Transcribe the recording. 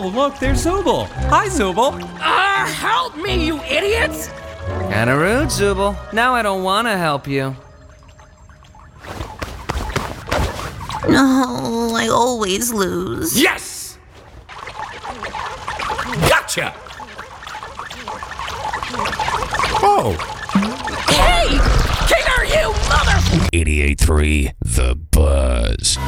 look, there's Zooble. Hi, Zooble. Help me, you idiots! Kinda rude, Zooble. Now I don't wanna help you. No, I always lose. Yes! Gotcha! Oh, Hey! King, are you, mother... 88.3 The Buzz.